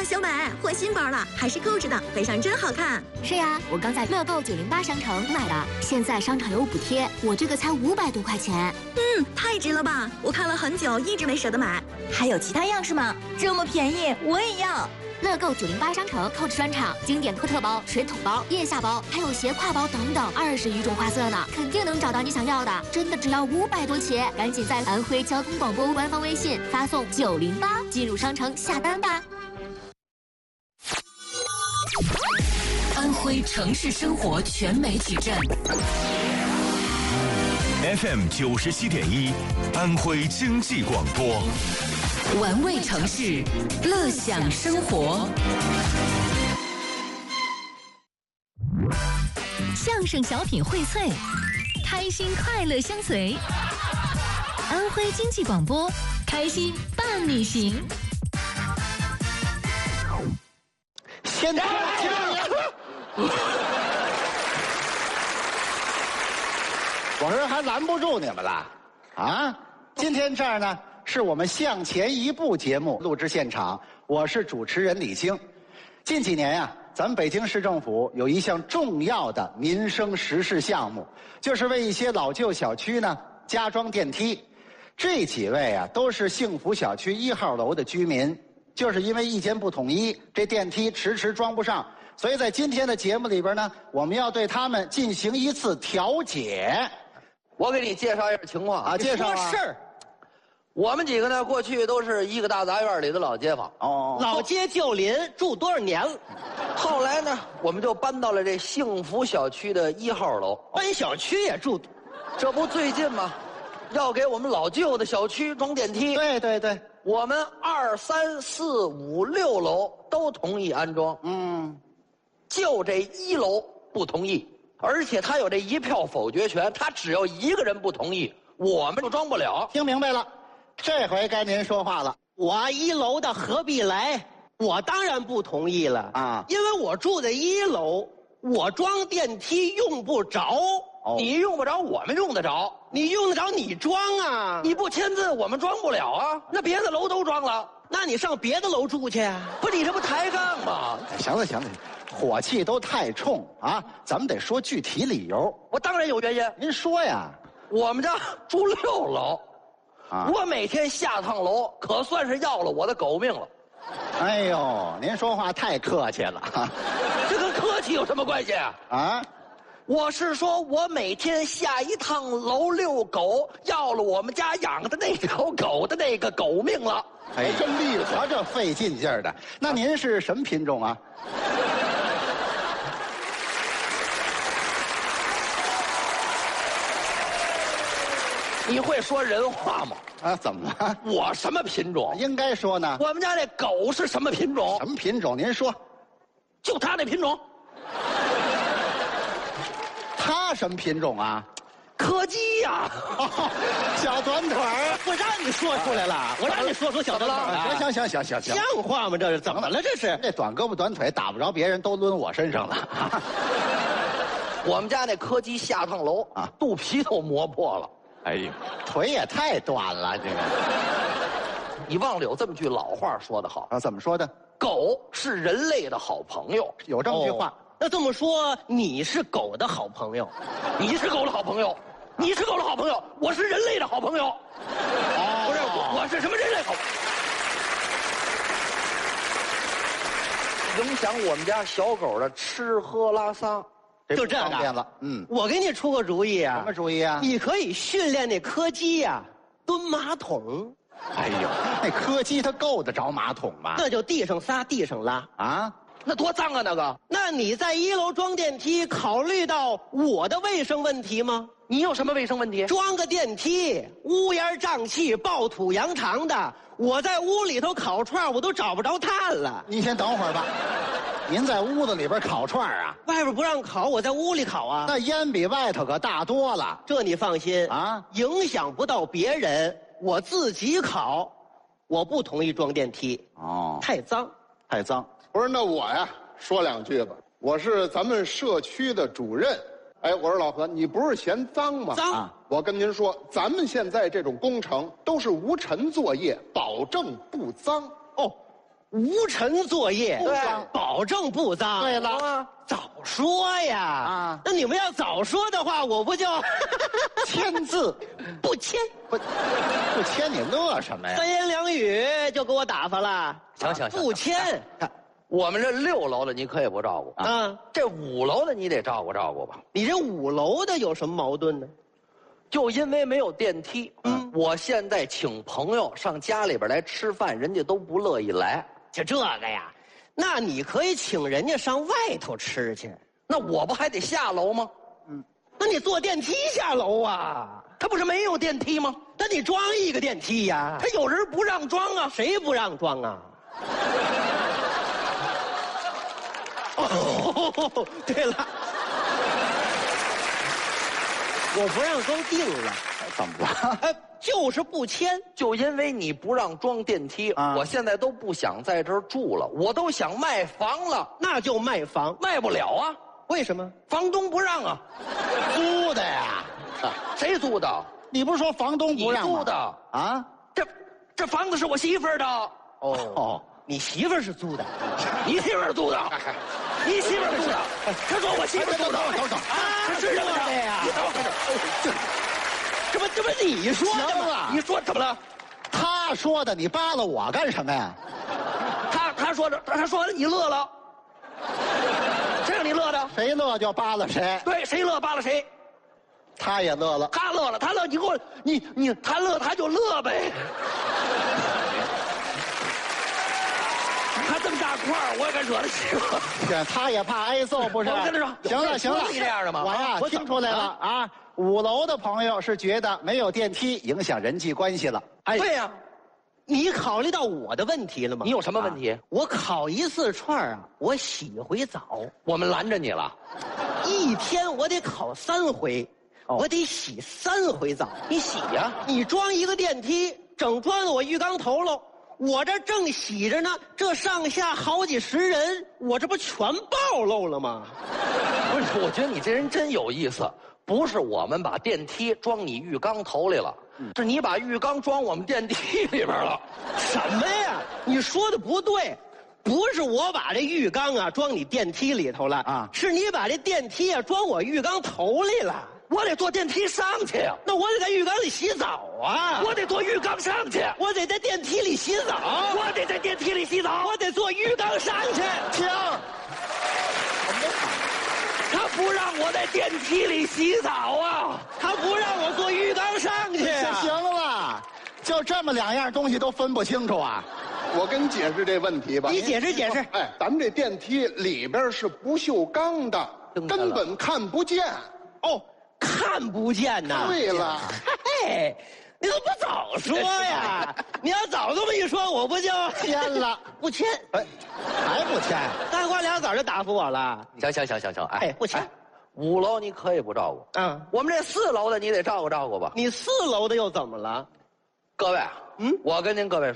小美，换新包了，还是购置的，背上真好看。 是呀，我刚在乐购908商城买的，现在商场有补贴，我这个才500多块钱。 太值了吧！我看了很久，一直没舍得买。 还有其他样式吗？这么便宜，我也要。 乐购908商城购置专场，经典托特包、水桶包、腋下包，还有斜挎包等等，20余种花色呢，肯定能找到你想要的。真的只要500多起，赶紧在安徽交通广播官方微信发送908进入商城下单吧。 安徽城市生活全媒体站 FM 97.1，安徽经济广播， 玩味城市，乐享生活。相声小品荟萃，开心快乐相随。安徽经济广播，开心伴你行。 现在我说还拦不住你们了啊！今天这儿呢是我们向前一步节目录制现场，我是主持人李菁。近几年呀，咱们北京市政府有一项重要的民生实事项目，就是为一些老旧小区呢加装电梯。这几位啊都是幸福小区1号楼的居民，就是因为意见不统一，这电梯迟迟装不上，所以在今天的节目里边呢，我们要对他们进行一次调解。 我给你介绍一下情况啊，介绍啊。 是，我们几个呢，过去都是一个大杂院里的老街坊。 哦， 老街旧邻，住多少年了？ 后来呢，我们就搬到了这幸福小区的1号楼。 搬小区也住， 这不最近吗？要给我们老旧的小区装电梯。 对对对， 我们2、3、4、5、6楼都同意安装。就这1楼不同意。而且他有这1票否决权，他只要1个人不同意，我们就装不了。 听明白了，这回该您说话了。 我1楼的何必来？我当然不同意了啊，因为我住在1楼，我装电梯用不着。 你用不着，我们用得着。 你用得着，你装啊！ 你不签字，我们装不了啊。那别的楼都装了， 那你上别的楼住去啊？ 不，你这不抬杠吗？ 行了行了。火气都太冲啊！咱们得说具体理由。 我当然有原因， 您说呀。 我们家住6楼，我每天下趟楼，可算是要了我的狗命了。 哎呦，您说话太客气了。 这跟客气有什么关系啊？我是说，我每天下一趟楼遛狗，要了我们家养的那条狗的那个狗命了。 哎，真厉害！瞧这费劲劲儿的。那您是什么品种啊？ 你会说人话吗？ 啊，怎么了？ 我什么品种？ 应该说呢。 我们家那狗是什么品种？ 什么品种？您说。 就它那品种。 它什么品种啊？ 柯基呀， 小短腿儿。 我让你说出来了，我让你说出小短腿儿。行， 像话吗？这是怎么了？这是这短胳膊短腿打不着别人，都抡我身上了。 我们家那柯基下趟楼啊，肚皮都磨破了。 哎呦，腿也太短了，这个。 你忘了有这么句老话说得好啊？怎么说的？ 狗是人类的好朋友， 有这么句话。 那这么说，你是狗的好朋友， 你是狗的好朋友，你是狗的好朋友，我是人类的好朋友。不是，我是什么人类好？影响我们家小狗的吃喝拉撒。 就这个方便了。 我给你出个主意啊。 什么主意啊？ 你可以训练那柯基呀，蹲马桶。 哎呦，那柯基它够得着马桶吗？ 那就地上撒，地上拉啊。 那多脏啊！那个， 那你在1楼装电梯，考虑到我的卫生问题吗？ 你有什么卫生问题？ 装个电梯，乌烟瘴气、暴土扬长的，我在屋里头烤串，我都找不着炭了。 您先等会儿吧。您在屋子里边烤串啊？ 外边不让烤，我在屋里烤啊。 那烟比外头可大多了。 这你放心啊， 影响不到别人，我自己烤。我不同意装电梯。太脏， 太脏。 不是，那我呀说2句吧。我是咱们社区的主任。哎，我说老何，你不是嫌脏吗？ 脏。 我跟您说，咱们现在这种工程都是无尘作业，保证不脏。 无尘作业， 对， 保证不脏。 对了， 早说呀！啊，那你们要早说的话，我不就签字不签？ 不签你乐什么呀？ 三言两语就给我打发了。 行， 不签。 我们这6楼的你可以不照顾啊，这5楼的你得照顾吧？ 你这5楼的有什么矛盾呢？ 就因为没有电梯，我现在请朋友上家里边来吃饭，人家都不乐意来。 就这个呀，那你可以请人家上外头吃去。 那我不还得下楼吗？ 那你坐电梯下楼啊？ 他不是没有电梯吗？ 那你装一个电梯呀？ 他有人不让装啊？ 谁不让装啊？哦，对了，我不让装定了， 怎么了？ 就是不签。 就因为你不让装电梯，我现在都不想在这儿住了，我都想卖房了。 那就卖房， 卖不了啊？ 为什么？ 房东不让啊。 租的呀？ 谁租的？ 你不是说房东不让吗？ 你租的啊？ 这房子是我媳妇儿的。 哦，你媳妇儿是租的， 你媳妇儿租的，你媳妇儿租的。他说我媳妇儿租的。 等啊，是这的呀。这不你说的吗？ 你说怎么了？ 他说的，你扒拉我干什么呀？ 他说的，你乐了。谁让你乐的？ 谁乐就扒拉谁。 对，谁乐扒拉谁。 他也乐了。 他乐了，你给我，他乐他就乐呗。他这么大块儿，我也敢惹得起吗？ 他也怕挨揍，不是？ 我跟他说， 行了， 你这样的吗？ 我呀听出来了啊，5楼的朋友是觉得没有电梯影响人际关系了。 哎， 对呀， 你考虑到我的问题了吗？ 你有什么问题？ 我烤一次串啊，我洗回澡。 我们拦着你了。 一天我得烤3回，我得洗3回澡。 你洗呀？ 你装一个电梯，整钻到我浴缸头喽。我这正洗着呢，这上下好几十人，我这不全暴露了吗？ 不是，我觉得你这人真有意思。不是我们把电梯装你浴缸头里了，是你把浴缸装我们电梯里边了。 什么呀？你说的不对，不是我把这浴缸啊装你电梯里头了啊，是你把这电梯啊装我浴缸头里了。 我得坐电梯上去呀， 那我得在浴缸里洗澡啊！ 我得坐浴缸上去， 我得在电梯里洗澡， 我得在电梯里洗澡， 我得坐浴缸上去。 停！ 他不让我在电梯里洗澡啊， 他不让我坐浴缸上去啊！ 行了，就这么2样东西都分不清楚啊？ 我跟你解释这问题吧。 你解释解释。 哎，咱们这电梯里边是不锈钢的，根本看不见。 哦。看不见呐！ 对了， 嘿，你怎么不早说呀？你要早这么一说，我不就签了？ 不签， 哎，还不签？ 3花2枣就答复我了。 行， 哎，不签。 5楼你可以不照顾，我们这4楼的你得照顾吧。 你4楼的又怎么了？ 各位，我跟您各位